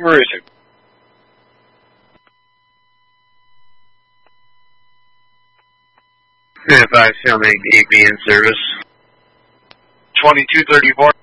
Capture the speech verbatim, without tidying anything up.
Where is it? If I still make D P in service. twenty-two thirty-four.